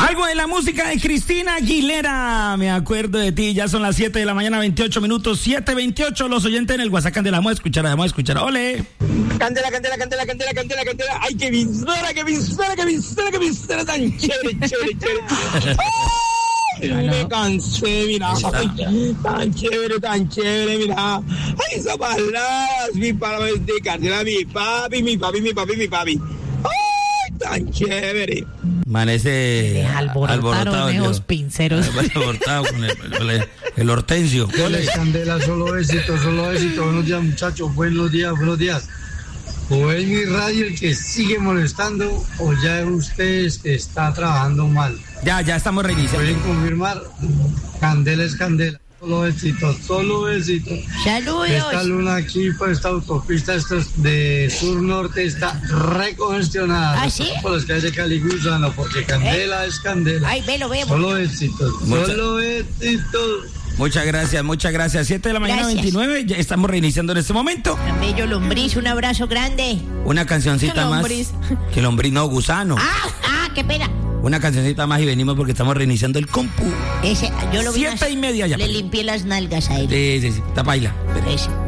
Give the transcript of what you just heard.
Algo de la música de Cristina Aguilera. Me acuerdo de ti. Ya son las 7 de la mañana, 28 minutos. 7:28. Los oyentes en el WhatsApp Candela. Vamos a escuchar. ¡Ole! Candela. Ay, que visora tan chévere. Ay, me cansé, mira. Ay, tan chévere, mira. Ay, esas palabras, mi palabra de Candela, mi papi. Ay, tan chévere. Amanece alborotado esos pinceros. Alborotado con el hortensio. Candela, solo éxito. Buenos días, muchachos. Buenos días. ¿O es mi radio el que sigue molestando o ya usted está trabajando mal? Ya estamos reiniciando. ¿Pueden confirmar? Candela es Candela. Solo éxito. Saludos. Esta luna aquí por esta autopista de sur-norte está recongestionada. ¿Ah, sí? Por las calles de Caliguzano, porque Candela es Candela. Ay, lo vemos. Solo éxito. Muchas gracias. 7 de la mañana, 29. Ya estamos reiniciando en este momento. Tan bello lombriz, un abrazo grande. Una cancioncita más. Que lombriz, no, gusano. Qué pena. Una cancioncita más y venimos porque estamos reiniciando el compu. Yo lo vi. 7:30 ya. Le limpié las nalgas a él. Sí. Tapaila. Ese.